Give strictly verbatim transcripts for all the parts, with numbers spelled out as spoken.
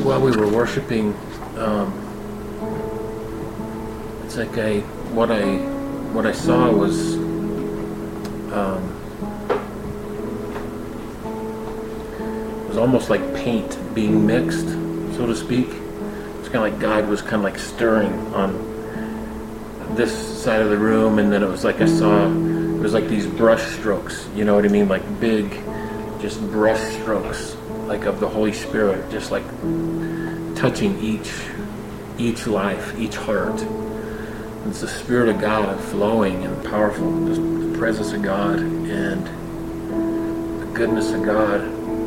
while we were worshiping, um, it's like I what I what I saw was um, it was almost like paint being mixed, so to speak. It's kind of like God was kind of like stirring on this side of the room, and then it was like I saw it was like these brush strokes. You know what I mean? Like big, just brush strokes, like of the Holy Spirit, just like touching each each life, each heart. It's the Spirit of God flowing and powerful, just the presence of God and the goodness of God.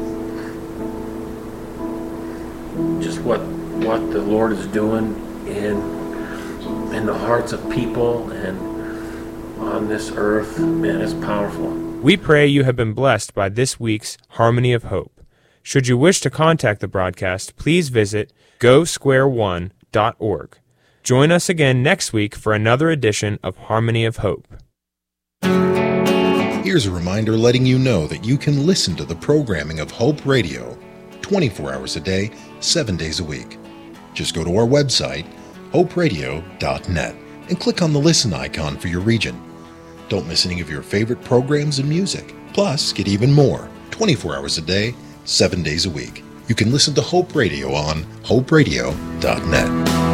Just what what the Lord is doing in in the hearts of people and on this earth, man, it's powerful. We pray you have been blessed by this week's Harmony of Hope. Should you wish to contact the broadcast, please visit go square one dot org. Join us again next week for another edition of Harmony of Hope. Here's a reminder letting you know that you can listen to the programming of Hope Radio twenty-four hours a day, seven days a week. Just go to our website, hope radio dot net, and click on the listen icon for your region. Don't miss any of your favorite programs and music. Plus, get even more twenty-four hours a day, seven days a week. You can listen to Hope Radio on hope radio dot net.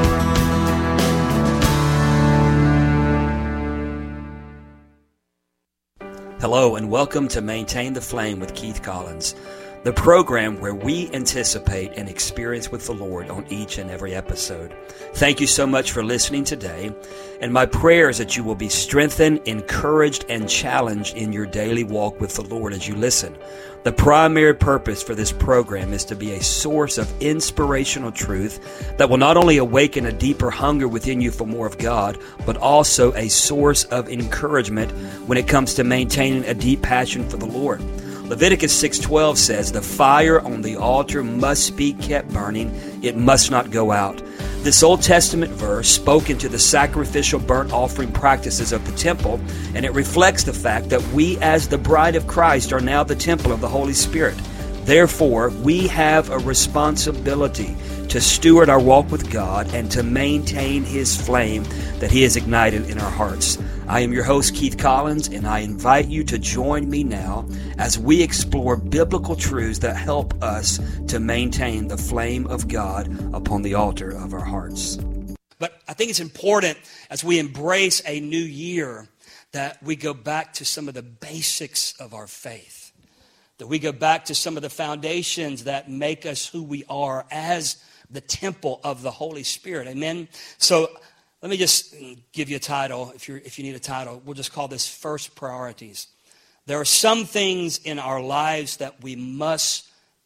Hello and welcome to Maintain the Flame with Keith Collins, the program where we anticipate an experience with the Lord on each and every episode. Thank you so much for listening today, and my prayer is that you will be strengthened, encouraged, and challenged in your daily walk with the Lord as you listen. The primary purpose for this program is to be a source of inspirational truth that will not only awaken a deeper hunger within you for more of God, but also a source of encouragement when it comes to maintaining a deep passion for the Lord. Leviticus six twelve says, "The fire on the altar must be kept burning. It must not go out." This Old Testament verse spoke into the sacrificial burnt offering practices of the temple, and it reflects the fact that we as the bride of Christ are now the temple of the Holy Spirit. Therefore, we have a responsibility to steward our walk with God and to maintain His flame that He has ignited in our hearts. I am your host, Keith Collins, and I invite you to join me now as we explore biblical truths that help us to maintain the flame of God upon the altar of our hearts. But I think it's important as we embrace a new year that we go back to some of the basics of our faith, that we go back to some of the foundations that make us who we are as the temple of the Holy Spirit. Amen? So let me just give you a title. If, you're, if you need a title, we'll just call this First Priorities. There are some things in our lives that we must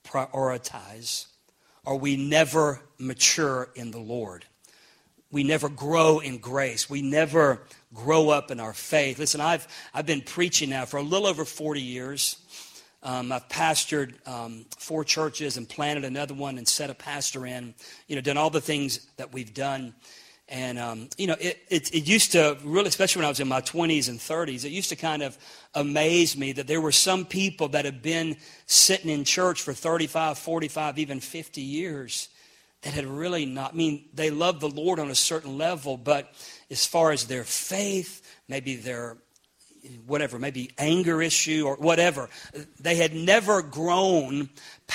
prioritize, or we never mature in the Lord. We never grow in grace. We never grow up in our faith. Listen, I've I've been preaching now for a little over forty years. Um, I've pastored um, four churches and planted another one and set a pastor in. You know, done all the things that we've done. And, um, you know, it, it, it used to really, especially when I was in my twenties and thirties, it used to kind of amaze me that there were some people that had been sitting in church for thirty-five, forty-five, even fifty years that had really not, I mean, they loved the Lord on a certain level, but as far as their faith, maybe their, whatever, maybe anger issue or whatever, they had never grown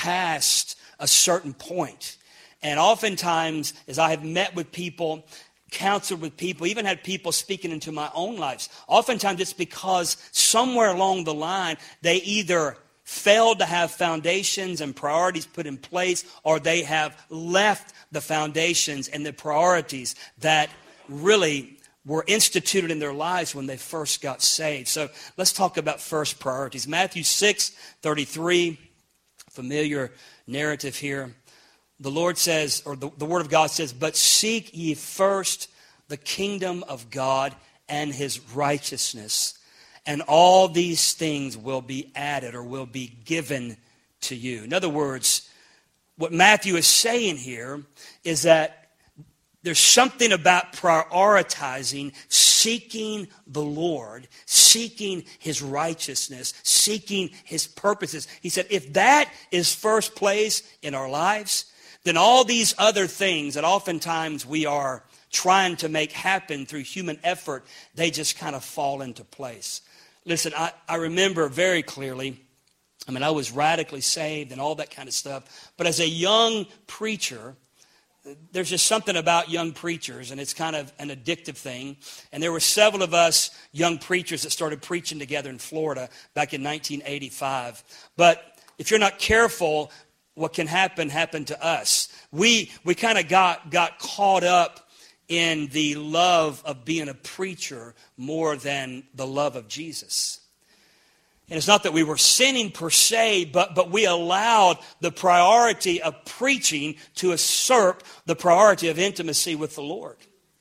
past a certain point. And oftentimes, as I have met with people, counseled with people, even had people speaking into my own lives, oftentimes it's because somewhere along the line, they either failed to have foundations and priorities put in place, or they have left the foundations and the priorities that really were instituted in their lives when they first got saved. So let's talk about first priorities. Matthew six thirty-three, familiar narrative here. The Lord says, or the, the Word of God says, "But seek ye first the kingdom of God and His righteousness, and all these things will be added," or will be given to you. In other words, what Matthew is saying here is that there's something about prioritizing, seeking the Lord, seeking His righteousness, seeking His purposes. He said, if that is first place in our lives, then all these other things that oftentimes we are trying to make happen through human effort, they just kind of fall into place. Listen, I, I remember very clearly, I mean, I was radically saved and all that kind of stuff. But as a young preacher, there's just something about young preachers, and it's kind of an addictive thing. And there were several of us young preachers that started preaching together in Florida back in nineteen eighty-five. But if you're not careful, what can happen happened to us. We we kind of got got caught up in the love of being a preacher more than the love of Jesus. And it's not that we were sinning per se, but, but we allowed the priority of preaching to usurp the priority of intimacy with the Lord.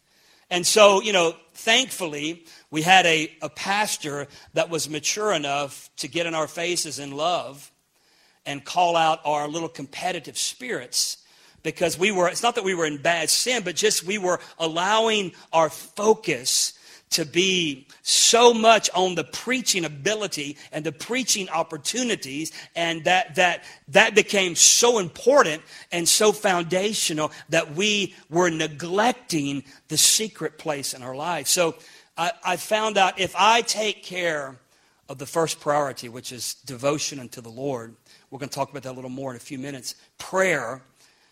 And so, you know, thankfully, we had a, a pastor that was mature enough to get in our faces in love and call out our little competitive spirits, because we were, it's not that we were in bad sin, but just we were allowing our focus to be so much on the preaching ability and the preaching opportunities, and that that that became so important and so foundational that we were neglecting the secret place in our life. So I, I found out if I take care of the first priority, which is devotion unto the Lord, we're going to talk about that a little more in a few minutes, prayer,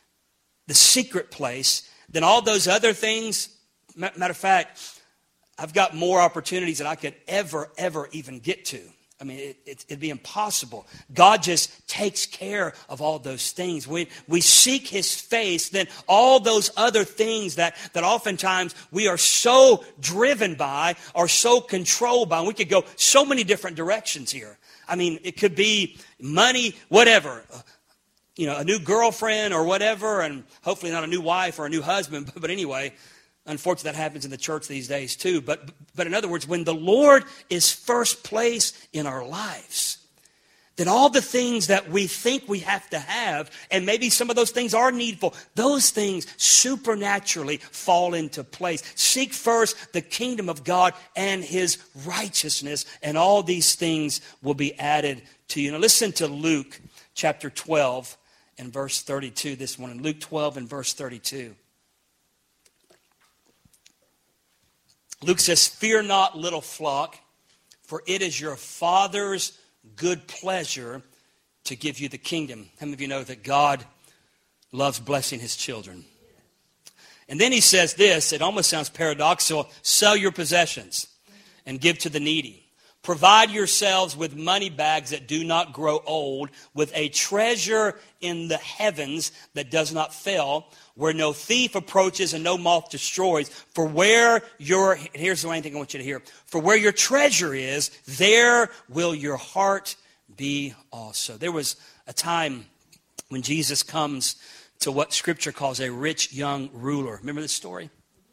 the secret place, then all those other things, matter of fact, I've got more opportunities than I could ever, ever even get to. I mean, it, it, it'd be impossible. God just takes care of all those things. When we seek His face, then all those other things that, that oftentimes we are so driven by, are so controlled by, and we could go so many different directions here. I mean, it could be money, whatever. You know, a new girlfriend or whatever, and hopefully not a new wife or a new husband, but, but anyway, unfortunately, that happens in the church these days too. But, but in other words, when the Lord is first place in our lives, then all the things that we think we have to have, and maybe some of those things are needful, those things supernaturally fall into place. Seek first the kingdom of God and His righteousness, and all these things will be added to you. Now listen to Luke chapter twelve and verse thirty-two this morning. Luke twelve and verse thirty-two. Luke says, "Fear not, little flock, for it is your Father's good pleasure to give you the kingdom." How many of you know that God loves blessing His children? And then He says this, it almost sounds paradoxical: "Sell your possessions and give to the needy. Provide yourselves with money bags that do not grow old, with a treasure in the heavens that does not fail, where no thief approaches and no moth destroys. For where your," here's the main thing I want you to hear, "for where your treasure is, there will your heart be also." There was a time when Jesus comes to what Scripture calls a rich young ruler. Remember this story?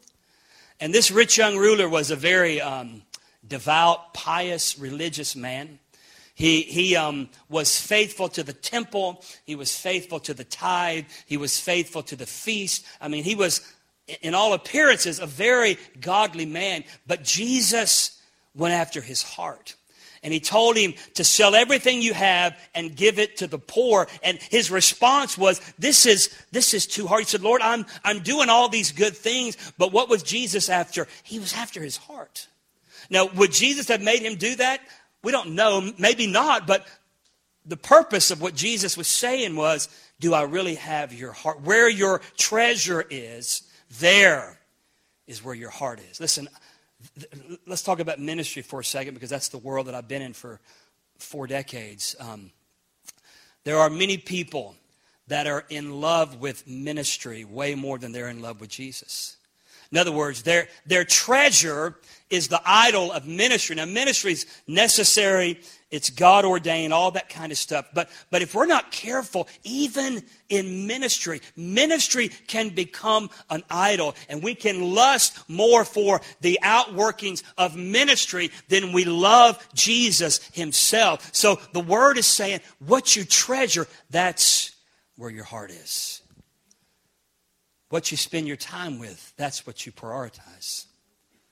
And this rich young ruler was a very um, devout, pious, religious man. He, he um, was faithful to the temple. He was faithful to the tithe. He was faithful to the feast. I mean, he was, in all appearances, a very godly man. But Jesus went after his heart. And He told him to sell everything you have and give it to the poor. And his response was, this is this is too hard. He said, "Lord, I'm I'm doing all these good things." But what was Jesus after? He was after his heart. Now, would Jesus have made him do that? We don't know. Maybe not. But the purpose of what Jesus was saying was, do I really have your heart? Where your treasure is, there is where your heart is. Listen, let's talk about ministry for a second, because that's the world that I've been in for four decades. Um, there are many people that are in love with ministry way more than they're in love with Jesus. In other words, their, their treasure is the idol of ministry. Now, ministry is necessary. It's God-ordained, all that kind of stuff. But, but if we're not careful, even in ministry, ministry can become an idol. And we can lust more for the outworkings of ministry than we love Jesus Himself. So the Word is saying, what you treasure, that's where your heart is. What you spend your time with, that's what you prioritize.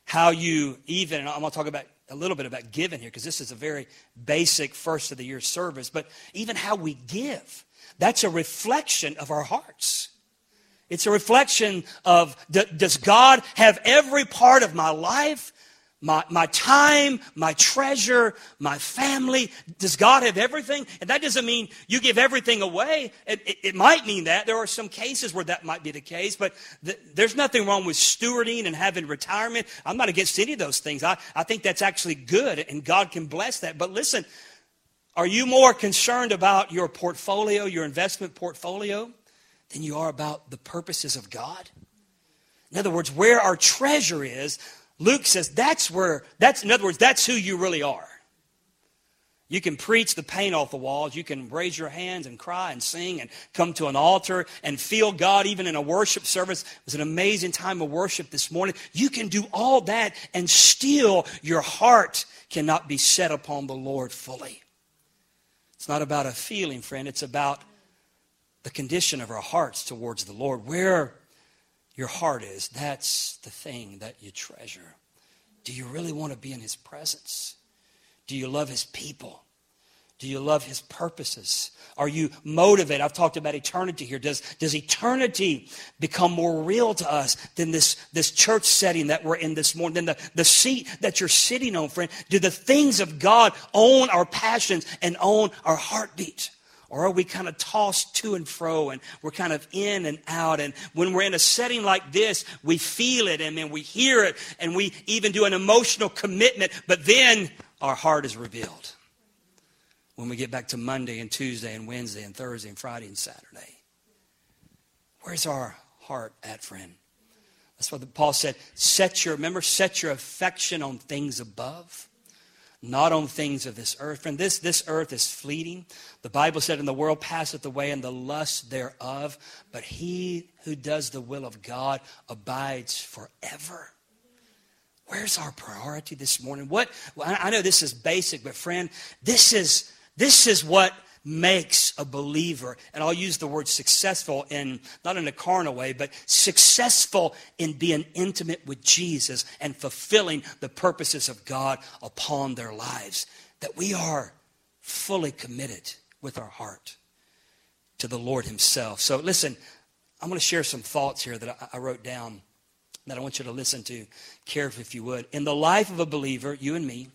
how you even, and I'm going to talk about a little bit about giving here because this is a very basic first of the year service, but even how we give, that's a reflection of our hearts. It's a reflection of, does God have every part of my life, my, my time, my treasure, my family? Does God have everything? And that doesn't mean you give everything away. It, it, it might mean that. There are some cases where that might be the case, but th- there's nothing wrong with stewarding and having retirement. I'm not against any of those things. I, I think that's actually good, and God can bless that. But listen, are you more concerned about your portfolio, your investment portfolio, than you are about the purposes of God? In other words, where our treasure is, Luke says that's where, that's, in other words, that's who you really are. You can preach the paint off the walls. You can raise your hands and cry and sing and come to an altar and feel God even in a worship service. It was an amazing time of worship this morning. You can do all that and still your heart cannot be set upon the Lord fully. It's not about a feeling, friend. It's about the condition of our hearts towards the Lord. Where your heart is, that's the thing that you treasure. Do you really want to be in His presence? Do you love His people? Do you love His purposes? Are you motivated? I've talked about eternity here. Does, does eternity become more real to us than this, this church setting that we're in this morning, than the, the seat that you're sitting on, friend? Do the things of God own our passions and own our heartbeat? Or are we kind of tossed to and fro and we're kind of in and out? And when we're in a setting like this, we feel it and then we hear it and we even do an emotional commitment, but then our heart is revealed when we get back to Monday and Tuesday and Wednesday and Thursday and Friday and Saturday. Where's our heart at, friend? That's what Paul said. Set your, remember, set your affection on things above, not on things of this earth. Friend, this, this earth is fleeting. The Bible said, "And the world passeth away and the lust thereof, but he who does the will of God abides forever." Where's our priority this morning? What? Well, I know this is basic, but friend, this is this is what makes a believer, and I'll use the word successful in, not in a carnal way, but successful in being intimate with Jesus and fulfilling the purposes of God upon their lives. That we are fully committed with our heart to the Lord Himself. So listen, I'm going to share some thoughts here that I wrote down that I want you to listen to carefully, if you would. In the life of a believer, you and me,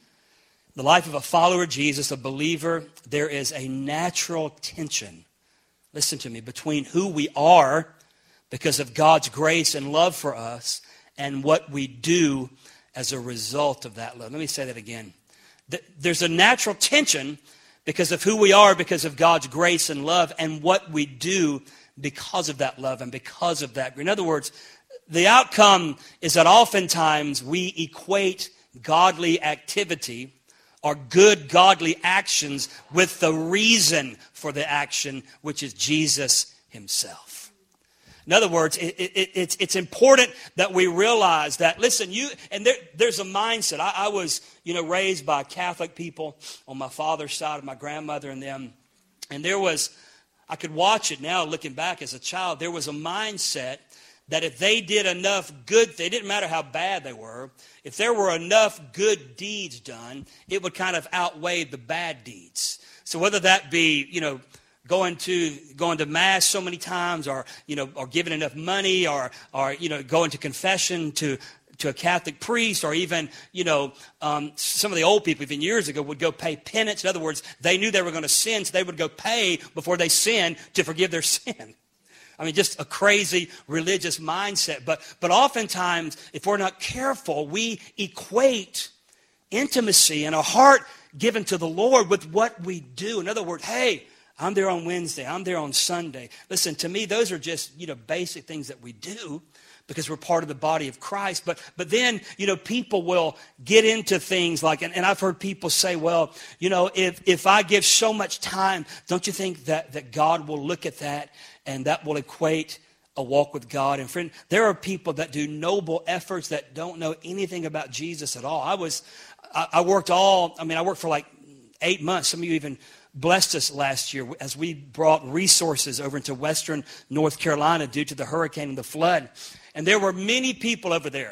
the life of a follower of Jesus, a believer, there is a natural tension, listen to me, between who we are because of God's grace and love for us and what we do as a result of that love. Let me say that again. There's a natural tension because of who we are, because of God's grace and love, and what we do because of that love and because of that. In other words, the outcome is that oftentimes we equate godly activity or good godly actions with the reason for the action, which is Jesus Himself. In other words, it, it, it's, it's important that we realize that, listen, you, and there, there's a mindset. I, I was, you know, raised by Catholic people on my father's side, my grandmother and them, and there was, I could watch it now looking back as a child, there was a mindset that if they did enough good, it didn't matter how bad they were, if there were enough good deeds done, it would kind of outweigh the bad deeds. So whether that be, you know, going to going to mass so many times, or you know, or giving enough money, or or you know, going to confession to to a Catholic priest, or even, you know, um, some of the old people, even years ago, would go pay penance. In other words, they knew they were going to sin, so they would go pay before they sin to forgive their sin. I mean, just a crazy religious mindset. But but oftentimes, if we're not careful, we equate intimacy and a heart given to the Lord with what we do. In other words, hey, I'm there on Wednesday, I'm there on Sunday. Listen, to me, those are just, you know, basic things that we do because we're part of the body of Christ. But but then, you know, people will get into things like, and, and I've heard people say, well, you know, if, if I give so much time, don't you think that, that God will look at that and that will equate a walk with God? And friend, there are people that do noble efforts that don't know anything about Jesus at all. I was, I, I worked all, I mean, I worked for like eight months. Some of you even blessed us last year as we brought resources over into western North Carolina due to the hurricane and the flood. And there were many people over there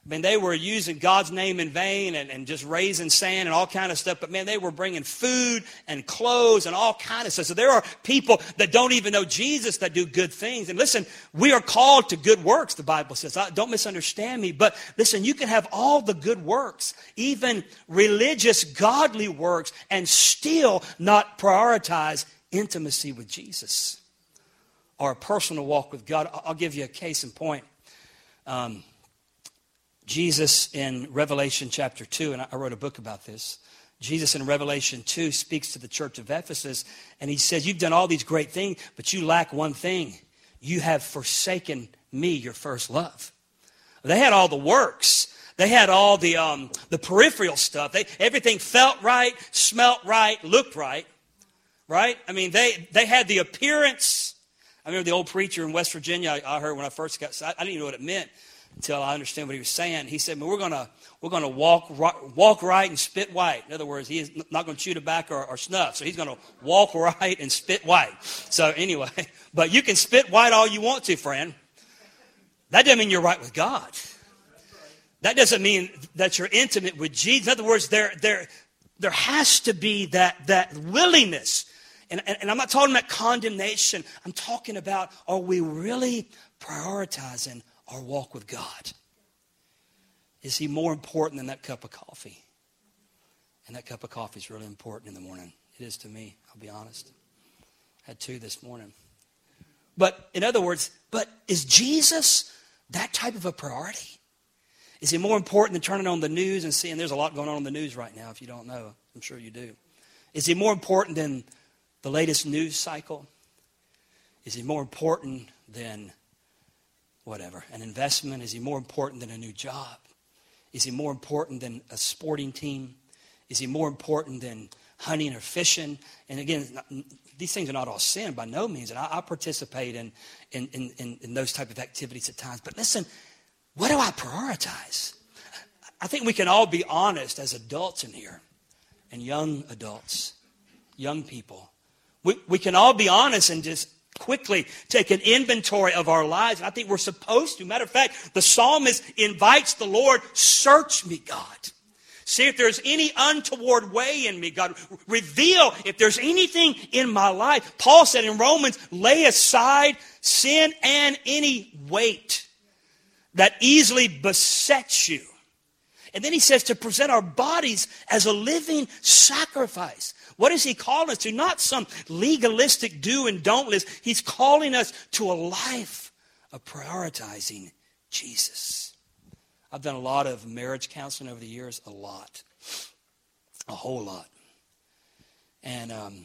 I mean, they were using God's name in vain and, and just raising sand and all kind of stuff. But, man, they were bringing food and clothes and all kind of stuff. So there are people that don't even know Jesus that do good things. And listen, we are called to good works, the Bible says. I, don't misunderstand me. But, listen, you can have all the good works, even religious, godly works, and still not prioritize intimacy with Jesus or a personal walk with God. I'll give you a case in point. Um, Jesus in Revelation chapter two, and I wrote a book about this. Jesus in Revelation two speaks to the church of Ephesus, and he says, you've done all these great things, but you lack one thing. You have forsaken me, your first love. They had all the works. They had all the um, the peripheral stuff. They, everything felt right, smelt right, looked right. Right? I mean, they, they had the appearance. I remember the old preacher in West Virginia I, I heard when I first got, I, I didn't even know what it meant until I understand what he was saying. He said, we're going to we're gonna walk, walk right and spit white. In other words, he is not going to chew tobacco or, or snuff. So he's going to walk right and spit white. So anyway, but you can spit white all you want to, friend. That doesn't mean you're right with God. That doesn't mean that you're intimate with Jesus. In other words, there, there, there has to be that, that willingness. And, and, and I'm not talking about condemnation. I'm talking about, are we really prioritizing our walk with God? Is he more important than that cup of coffee? And that cup of coffee is really important in the morning. It is to me, I'll be honest. I had two this morning. But in other words, but is Jesus that type of a priority? Is he more important than turning on the news and seeing there's a lot going on in the news right now, if you don't know? I'm sure you do. Is he more important than the latest news cycle? Is he more important than whatever, an investment? Is he more important than a new job? Is he more important than a sporting team? Is he more important than hunting or fishing? And again, these things are not all sin by no means. And I, I participate in, in, in, in those type of activities at times. But listen, what do I prioritize? I think we can all be honest as adults in here and young adults, young people. We, we can all be honest and just quickly take an inventory of our lives. And I think we're supposed to. Matter of fact, the psalmist invites the Lord, search me, God. See if there's any untoward way in me, God. Reveal if there's anything in my life. Paul said in Romans, lay aside sin and any weight that easily besets you. And then he says to present our bodies as a living sacrifice. What is he calling us to? Not some legalistic do and don't list. He's calling us to a life of prioritizing Jesus. I've done a lot of marriage counseling over the years, a lot, a whole lot. And um,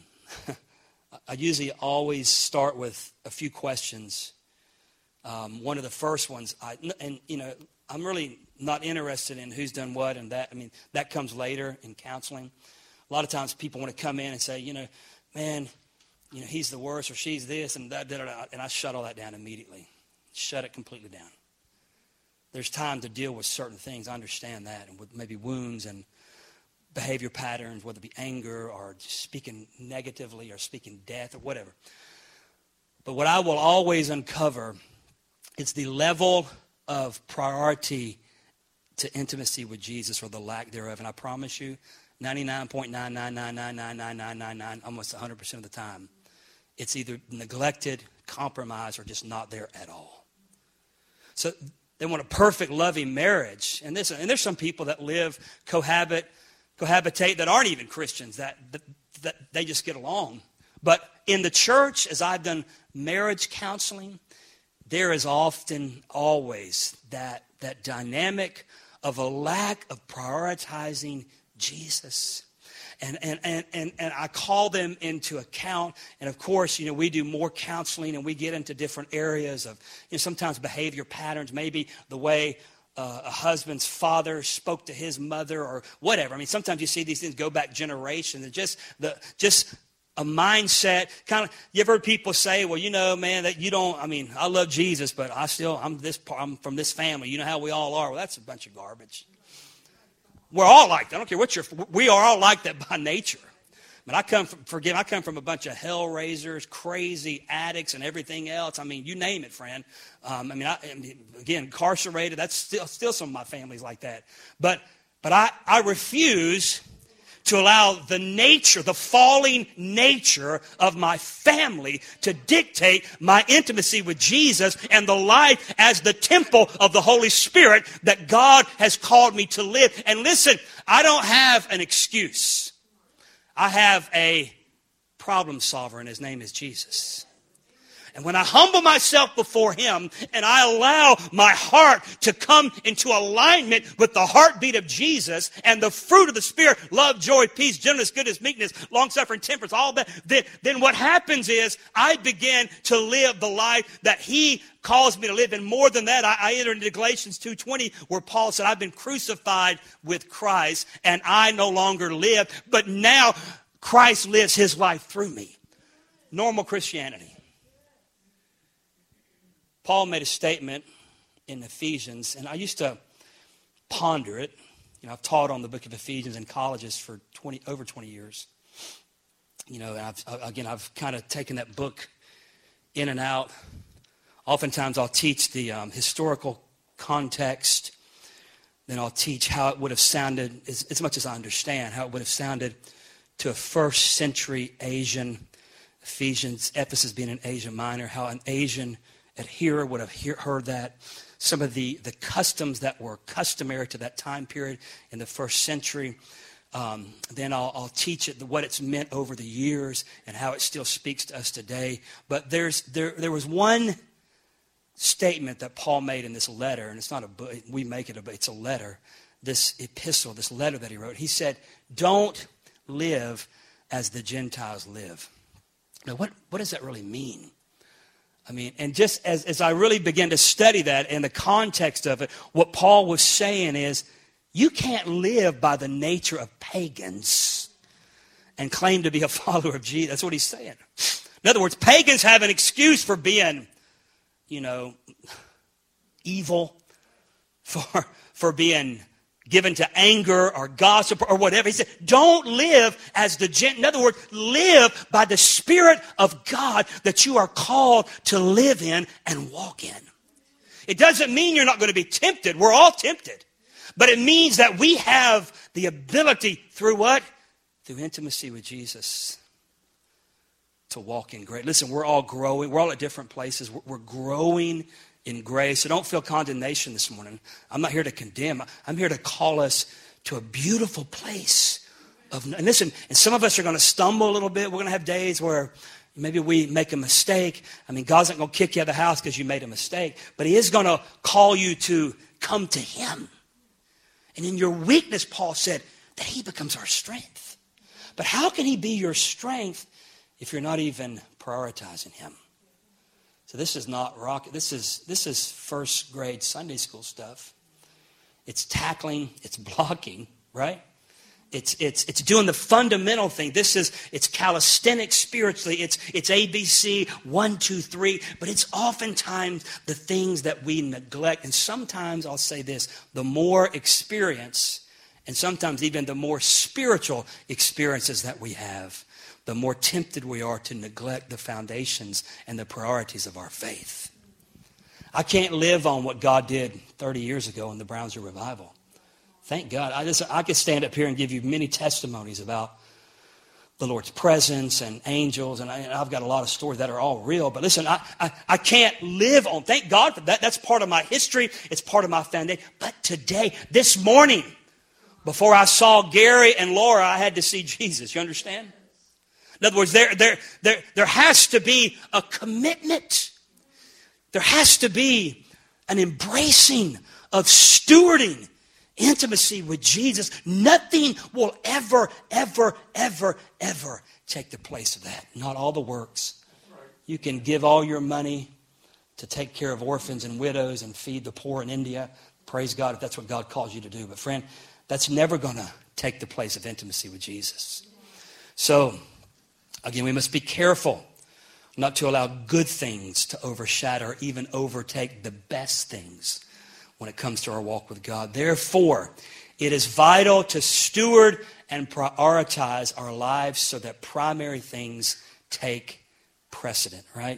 I usually always start with a few questions. Um, one of the first ones, I, and you know, I'm really not interested in who's done what and that. I mean, that comes later in counseling. A lot of times people want to come in and say, you know, man, you know, he's the worst or she's this and that, da, da, da, and I shut all that down immediately. Shut it completely down. There's time to deal with certain things. I understand that, and with maybe wounds and behavior patterns, whether it be anger or speaking negatively or speaking death or whatever. But what I will always uncover is the level of priority to intimacy with Jesus or the lack thereof. And I promise you, ninety-nine point nine nine nine nine nine nine nine nine nine, almost one hundred percent of the time, it's either neglected, compromised, or just not there at all. So they want a perfect, loving marriage. And, this, and there's some people that live, cohabit, cohabitate that aren't even Christians, that, that, that they just get along. But in the church, as I've done marriage counseling, there is often, always, that, that dynamic of a lack of prioritizing Jesus. And, and, and, and, and I call them into account. And of course, you know, we do more counseling and we get into different areas of, you know, sometimes behavior patterns, maybe the way uh, a husband's father spoke to his mother or whatever. I mean, sometimes you see these things go back generations and just the, just a mindset kind of, you ever heard people say, well, you know, man, that you don't, I mean, I love Jesus, but I still, I'm this, I'm from this family. You know how we all are. Well, that's a bunch of garbage. We're all like that. I don't care what you're, we are all like that by nature. But I come from, forgive, I come from a bunch of hell raisers, crazy addicts, and everything else. I mean, you name it, friend. Um, I mean, I, again, incarcerated. That's still still some of my family's like that. But but I, I refuse to allow the nature, the falling nature of my family to dictate my intimacy with Jesus and the life as the temple of the Holy Spirit that God has called me to live. And listen, I don't have an excuse. I have a problem solver, and his name is Jesus. And when I humble myself before him and I allow my heart to come into alignment with the heartbeat of Jesus and the fruit of the Spirit, love, joy, peace, gentleness, goodness, meekness, long-suffering, temperance, all that, then, then what happens is I begin to live the life that he calls me to live. And more than that, I, I enter into Galatians two twenty where Paul said, I've been crucified with Christ and I no longer live, but now Christ lives his life through me. Normal Christianity. Paul made a statement in Ephesians, and I used to ponder it. You know, I've taught on the book of Ephesians in colleges for twenty over twenty years. You know, and I've, again, I've kind of taken that book in and out. Oftentimes I'll teach the um, historical context. Then I'll teach how it would have sounded, as, as much as I understand, how it would have sounded to a first century Asian, Ephesians, Ephesus being in Asia Minor, how an Asian adherer would have hear, heard that. Some of the, the customs that were customary to that time period in the first century. Um, then I'll, I'll teach it what it's meant over the years and how it still speaks to us today. But there's there there was one statement that Paul made in this letter, and it's not a book, we make it a it's a letter, this epistle, this letter that he wrote. He said, don't live as the Gentiles live. Now, what, what does that really mean? I mean, and just as, as I really began to study that in the context of it, what Paul was saying is, you can't live by the nature of pagans and claim to be a follower of Jesus. That's what he's saying. In other words, pagans have an excuse for being, you know, evil, for, for being given to anger or gossip or whatever. He said, don't live as the gent. In other words, live by the Spirit of God that you are called to live in and walk in. It doesn't mean you're not going to be tempted. We're all tempted. But it means that we have the ability through what? Through intimacy with Jesus to walk in grace. Listen, we're all growing. We're all at different places. We're growing in grace. So don't feel condemnation this morning. I'm not here to condemn. I'm here to call us to a beautiful place of, and listen, and some of us are going to stumble a little bit. We're going to have days where maybe we make a mistake. I mean, God's not going to kick you out of the house because you made a mistake, but he is going to call you to come to him. And in your weakness, Paul said, that he becomes our strength. But how can he be your strength if you're not even prioritizing him? So this is not rocket. This is this is first grade Sunday school stuff. It's tackling, it's blocking, right? It's it's it's doing the fundamental thing. This is it's calisthenics spiritually. It's it's A B C one two three. But it's oftentimes the things that we neglect. And sometimes I'll say this: the more experience, and sometimes even the more spiritual experiences that we have, the more tempted we are to neglect the foundations and the priorities of our faith. I can't live on what God did thirty years ago in the Brownsville Revival. Thank God. I just I could stand up here and give you many testimonies about the Lord's presence and angels, and, I, and I've got a lot of stories that are all real. But listen, I, I, I can't live on, thank God for that. That's part of my history. It's part of my foundation. But today, this morning, before I saw Gary and Laura, I had to see Jesus. You understand? In other words, there, there, there, there has to be a commitment. There has to be an embracing of stewarding intimacy with Jesus. Nothing will ever, ever, ever, ever take the place of that. Not all the works. You can give all your money to take care of orphans and widows and feed the poor in India. Praise God if that's what God calls you to do. But friend, that's never going to take the place of intimacy with Jesus. So, again, we must be careful not to allow good things to overshadow or even overtake the best things when it comes to our walk with God. Therefore, It is vital to steward and prioritize our lives so that primary things take precedent, right?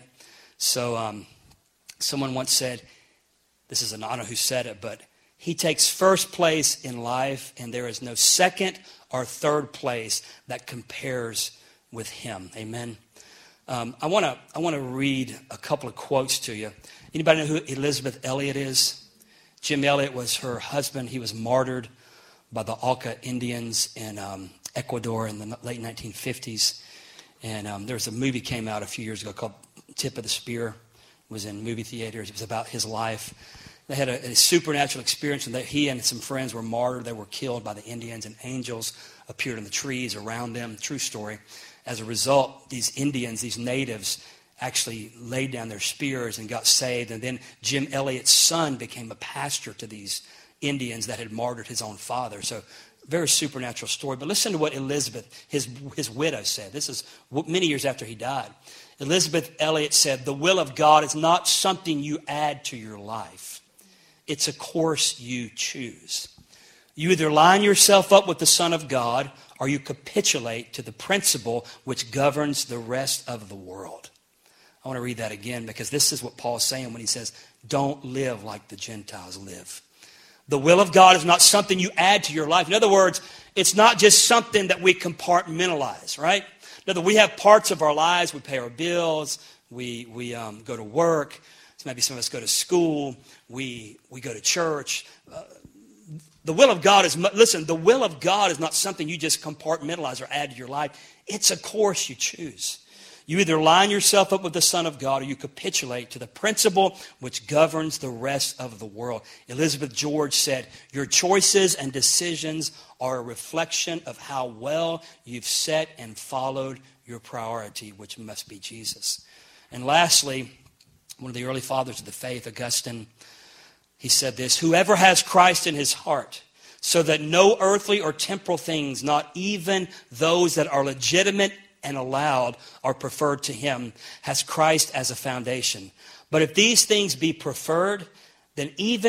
So um, someone once said, this is, an, I don't know who said it, but he takes first place in life, and there is no second or third place that compares with him. Amen. Um, I want to I want to read a couple of quotes to you. Anybody know who Elizabeth Elliot is? Jim Elliot was her husband. He was martyred by the Auca Indians in um, Ecuador in the late nineteen fifties. And um, there was a movie came out a few years ago called Tip of the Spear. It was in movie theaters. It was about his life. They had a, a supernatural experience, and that he and some friends were martyred. They were killed by the Indians, and angels appeared in the trees around them. True story. As a result, these Indians, these natives, actually laid down their spears and got saved. And then Jim Elliot's son became a pastor to these Indians that had martyred his own father. So very supernatural story. But listen to what Elizabeth, his, his widow, said. This is many years after he died. Elizabeth Elliot said, "The will of God is not something you add to your life. It's a course you choose. You either line yourself up with the Son of God, or you capitulate to the principle which governs the rest of the world." I want to read that again, because this is what Paul is saying when he says, don't live like the Gentiles live. The will of God is not something you add to your life. In other words, it's not just something that we compartmentalize, right? In other words, we have parts of our lives. We pay our bills. We, we um, go to work. So maybe some of us go to school. We, we go to church. Uh, The will of God is, listen, the will of God is not something you just compartmentalize or add to your life. It's a course you choose. You either line yourself up with the Son of God, or you capitulate to the principle which governs the rest of the world. Elizabeth George said, your choices and decisions are a reflection of how well you've set and followed your priority, which must be Jesus. And lastly, one of the early fathers of the faith, Augustine, he said this, whoever has Christ in his heart, so that no earthly or temporal things, not even those that are legitimate and allowed, are preferred to him, has Christ as a foundation. But if these things be preferred, then even